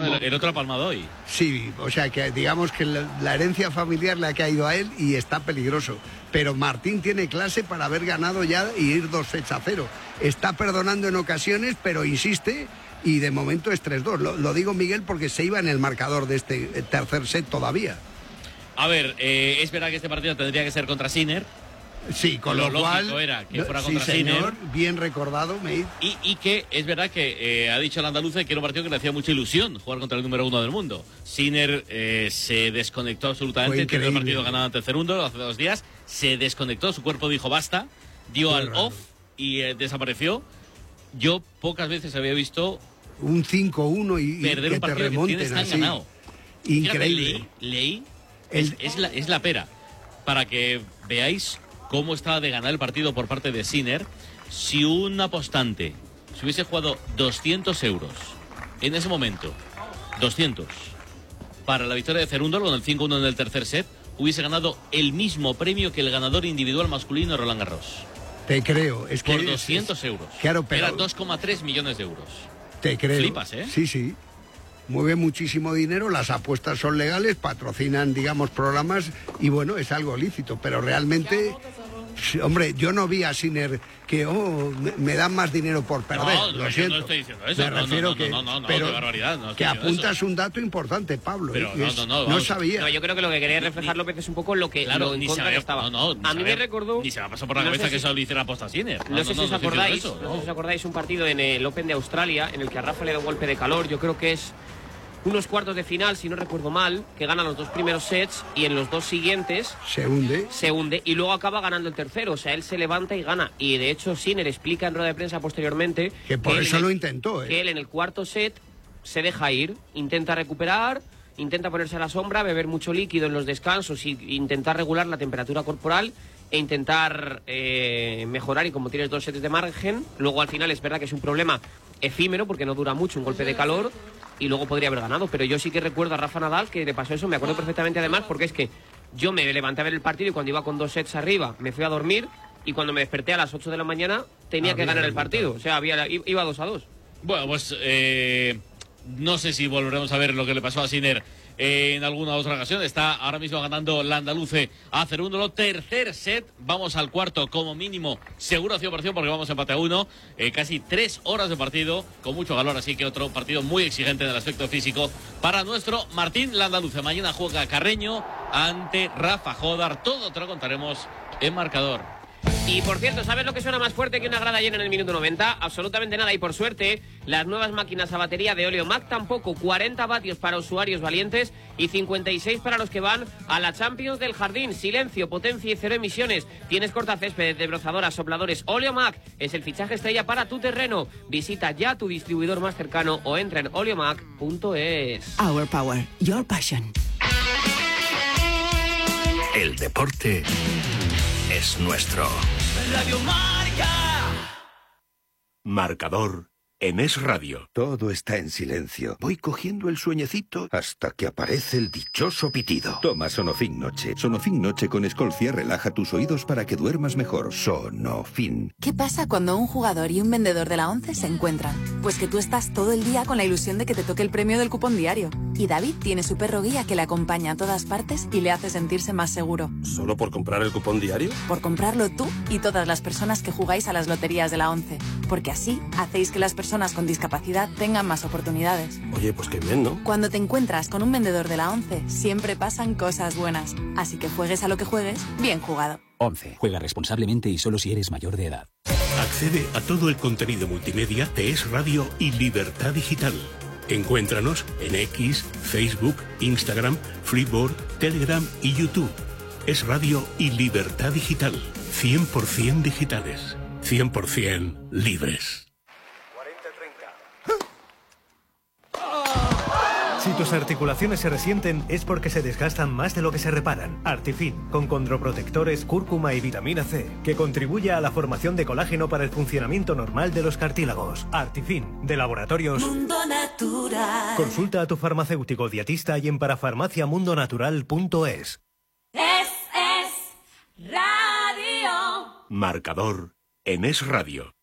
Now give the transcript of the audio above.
El otro ha palmado hoy. Sí, o sea que digamos que la herencia familiar le ha caído a él y está peligroso. Pero Martín tiene clase para haber ganado ya y ir 2-0. Está perdonando en ocasiones, pero insiste y de momento es 3-2. Lo digo, Miguel, porque se iba en el marcador de este tercer set todavía. A ver, es verdad que este partido tendría que ser contra Sinner. Sí, con lo cual era que fuera contra señor, Sinner. Bien recordado, Meid. Y que es verdad que ha dicho el andaluce que era un partido que le hacía mucha ilusión jugar contra el número 1 del mundo. Sinner se desconectó absolutamente, tiene el partido ganado ante el segundo hace 2 días, se desconectó, su cuerpo dijo basta, dio al off y desapareció. Yo pocas veces había visto un 5-1 y perder que un partido te remonten que tienes tan así. ganado. Increíble. Leí es la pera, para que veáis cómo estaba de ganar el partido por parte de Sinner. Si un apostante se hubiese jugado 200 euros en ese momento, 200, para la victoria de Cerúndolo con el 5-1 en el tercer set, hubiese ganado el mismo premio que el ganador individual masculino Roland Garros. Te creo. Es que por 200 euros. Claro, pero era 2,3 millones de euros. Te creo. Flipas, ¿eh? Sí. Mueve muchísimo dinero, las apuestas son legales, patrocinan, digamos, programas y bueno, es algo lícito, pero realmente, hombre, yo no vi a Sinner que, me dan más dinero por perder, lo siento. Yo no estoy diciendo eso. Me refiero pero, qué barbaridad. No que apuntas eso. Un dato importante, Pablo. Pero no sabía. No, yo creo que lo que quería reflejar López es un poco lo que claro, en contra que estaba. A mí me recordó... Ni se me ha pasado por la cabeza que solo hiciera aposta a Sinner. No sé si os acordáis un partido en el Open de Australia en el que a Rafa le da un golpe de calor, yo creo que es unos cuartos de final, si no recuerdo mal, que gana los 2 primeros sets y en los 2 siguientes se hunde y luego acaba ganando el tercero. O sea, él se levanta y gana. Y de hecho Sinner explica en rueda de prensa posteriormente que por eso lo intentó, que él en el cuarto set se deja ir, intenta recuperar, intenta ponerse a la sombra, beber mucho líquido en los descansos y intentar regular la temperatura corporal e intentar mejorar. Y como tienes 2 sets de margen, luego al final es verdad que es un problema efímero porque no dura mucho, un golpe de calor, y luego podría haber ganado. Pero yo sí que recuerdo a Rafa Nadal que le pasó eso, me acuerdo perfectamente además, porque es que yo me levanté a ver el partido y cuando iba con 2 sets arriba me fui a dormir y cuando me desperté a las 8 de la mañana tenía que ganar el partido. O sea, iba 2-2. Bueno, pues no sé si volveremos a ver lo que le pasó a Sinner en alguna otra ocasión. Está ahora mismo ganando la andaluce a Cerúndolo. Tercer set, vamos al cuarto como mínimo, seguro 100%, porque vamos a empate a 1. Casi 3 horas de partido, con mucho calor, así que otro partido muy exigente en el aspecto físico para nuestro Martín Landaluce. Mañana juega Carreño ante Rafa Jodar. Todo te lo contaremos en Marcador. Y por cierto, ¿sabes lo que suena más fuerte que una grada llena en el minuto 90? Absolutamente nada. Y por suerte, las nuevas máquinas a batería de Oleomac tampoco. 40 vatios para usuarios valientes y 56 para los que van a la Champions del Jardín. Silencio, potencia y 0 emisiones. Tienes cortacésped, desbrozadoras, sopladores. Oleomac es el fichaje estrella para tu terreno. Visita ya tu distribuidor más cercano o entra en oleomac.es. Our Power, your passion. El deporte es nuestro. Radio Marca. Marcador en Es Radio. Todo está en silencio. Voy cogiendo el sueñecito hasta que aparece el dichoso pitido. Toma Sonofin Noche. Sonofin Noche con Escolcia relaja tus oídos para que duermas mejor. Sonofin. ¿Qué pasa cuando un jugador y un vendedor de la ONCE se encuentran? Pues que tú estás todo el día con la ilusión de que te toque el premio del cupón diario. Y David tiene su perro guía que le acompaña a todas partes y le hace sentirse más seguro. ¿Solo por comprar el cupón diario? Por comprarlo tú y todas las personas que jugáis a las loterías de la ONCE. Porque así hacéis que las personas con discapacidad tengan más oportunidades. Oye, pues qué bien, ¿no? Cuando te encuentras con un vendedor de la ONCE, siempre pasan cosas buenas. Así que juegues a lo que juegues, bien jugado. ONCE. Juega responsablemente y solo si eres mayor de edad. Accede a todo el contenido multimedia de Es Radio y Libertad Digital. Encuéntranos en X, Facebook, Instagram, Flipboard, Telegram y YouTube. Es Radio y Libertad Digital. 100% digitales. 100% libres. Si tus articulaciones se resienten es porque se desgastan más de lo que se reparan. Artifin, con condroprotectores, cúrcuma y vitamina C, que contribuye a la formación de colágeno para el funcionamiento normal de los cartílagos. Artifin, de Laboratorios Mundo Natural. Consulta a tu farmacéutico dietista y en parafarmaciamundonatural.es. Es Radio. Marcador en Es Radio.